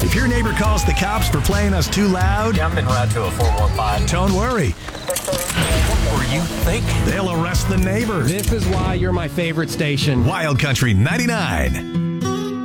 If your neighbor calls the cops for playing us too loud, I'm en route to a 415. don't worry. What were you thinking? They'll arrest the neighbor. This is why you're my favorite station. Wild Country 99.